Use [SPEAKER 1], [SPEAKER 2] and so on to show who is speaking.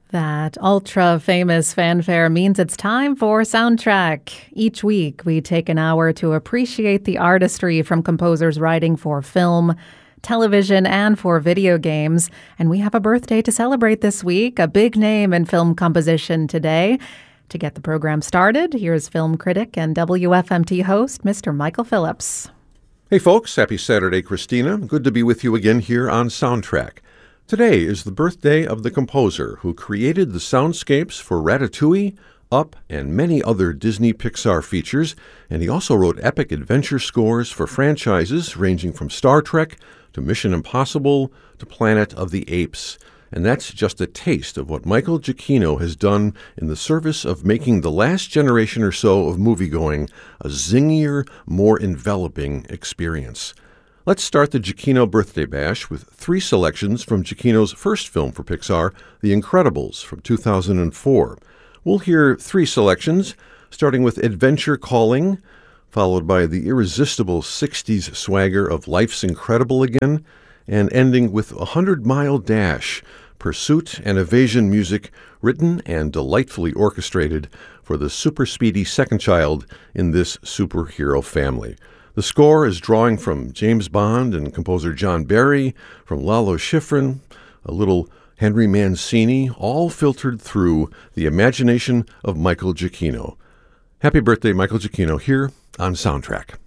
[SPEAKER 1] That ultra-famous fanfare means it's time for Soundtrack. Each week, we take an hour to appreciate the artistry from composers writing for film, television, and for video games. And we have a birthday to celebrate this week, a big name in film composition today. To get the program started, here's film critic and WFMT host, Mr. Michael Phillips.
[SPEAKER 2] Hey folks, happy Saturday, Christina. Good to be with you again here on Soundtrack. Today is the birthday of the composer who created the soundscapes for Ratatouille, Up, and many other Disney Pixar features, and he also wrote epic adventure scores for franchises ranging from Star Trek to Mission Impossible to Planet of the Apes. And that's just a taste of what Michael Giacchino has done in the service of making the last generation or so of moviegoing a zingier, more enveloping experience. Let's start the Giacchino Birthday Bash with three selections from Giacchino's first film for Pixar, The Incredibles, from 2004. We'll hear three selections, starting with Adventure Calling, followed by the irresistible 60s swagger of Life's Incredible Again, and ending with 100-Mile Dash, pursuit and evasion music written and delightfully orchestrated for the super speedy second child in this superhero family. The score is drawing from James Bond and composer John Barry, from Lalo Schifrin, a little Henry Mancini, all filtered through the imagination of Michael Giacchino. Happy birthday, Michael Giacchino, here on Soundtrack.